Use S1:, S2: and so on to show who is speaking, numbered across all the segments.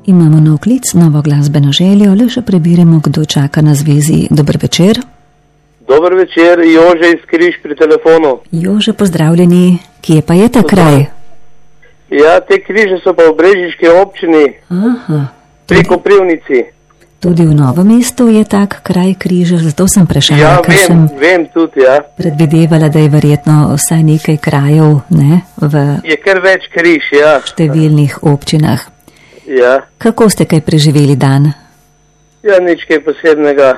S1: Imamo nov klic, novo glasbeno željo, le še prebiramo, kdo čaka na zvezi. Dober večer.
S2: Dober večer, Jože iz Križ pri telefonu.
S1: Jože, pozdravljeni. Kje pa je ta kraj?
S2: Ja, te Križe so pa v brežiški občini.
S1: Aha.
S2: Pri Koprivnici.
S1: Tudi v Novem mestu je tak kraj Križe, zato sem prešala,
S2: Ja,
S1: ker
S2: vem tudi, ja.
S1: predvidevala, da je verjetno vsaj nekaj krajev, ne, v
S2: Je kar več Križ, ja.
S1: številnih občinah.
S2: Ja,
S1: Kako ste kaj preživeli dan?
S2: ja, nič kaj posebnega.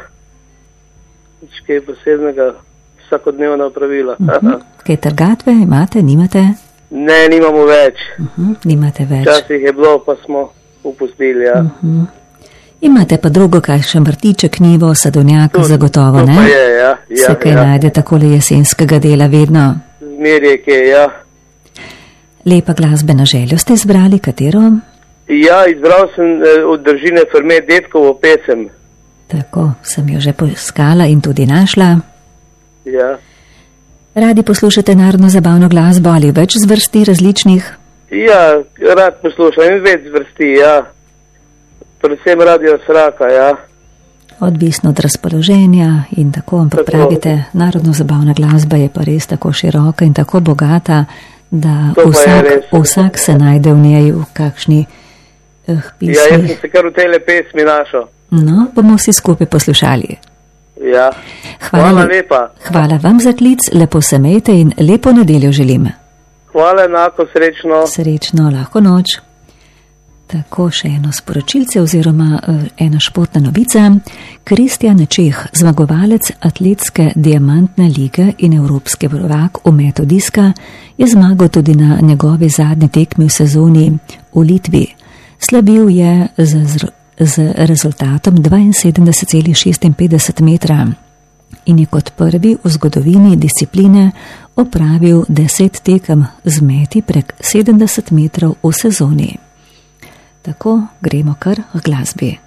S2: Nič kaj posebnega, vsakodnevna opravila.
S1: Kaj trgatve imate, nimate?
S2: Ne, nimamo več.
S1: Nimate več.
S2: Včasih je bilo, pa smo upustili, ja.
S1: Imate pa drugo, kaj še vrtiček, njivo, sadovnjak, zagotovo,
S2: To pa
S1: ne?
S2: je, ja. Ja,
S1: Se kaj
S2: ja.
S1: najde takole jesenskega dela vedno.
S2: Zmer je kaj, ja.
S1: Lepa glasbena željo ste izbrali, katero?
S2: Ja, izbral sem od Držine Ferme Detkovo pesem.
S1: Tako, sem jo že poiskala in tudi našla.
S2: Ja.
S1: Radi poslušate narodno zabavno glasbo ali več zvrsti različnih?
S2: Ja, rad poslušam in več zvrsti, ja. Predvsem Radio Sraka, ja.
S1: Odvisno od razpoloženja in tako, ampak
S2: Tako.
S1: pravite, narodno zabavna glasba je pa res tako široka in tako bogata, da
S2: To pa je res.
S1: vsak se najde v njej v kakšni
S2: Ja, jaz
S1: pismi.
S2: sem se kar v tele pesmi našel.
S1: No, bomo vsi skupaj poslušali.
S2: Ja. Hvala lepa.
S1: Hvala vam za klic, lepo se imejte in lepo nedeljo želim.
S2: Hvala, enako, srečno.
S1: Srečno, lahko noč. Tako, še eno sporočilce oziroma ena športna novica. Kristjan Čeh, zmagovalec atletske diamantne lige in evropski prvak v metu diska, je zmagal tudi na njegovi zadnji tekmi v sezoni v Litvi. Slavil je z rezultatom 72,56 metra in je kot prvi v zgodovini discipline opravil 10 tekem z meti prek 70 metrov v sezoni. Tako gremo kar k glasbi.